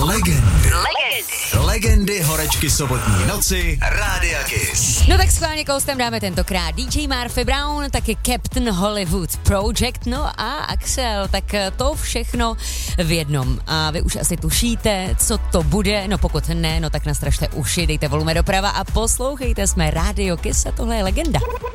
Legendy horečky sobotní noci Rádia Kiss. No tak schválně koustem dáme tentokrát DJ Murphy Brown, taky Captain Hollywood Project, no a Axel, tak to všechno v jednom. A vy už asi tušíte, co to bude, no pokud ne, no tak nastražte uši, dejte volume doprava a poslouchejte, jsme Rádio Kiss a tohle je Legenda.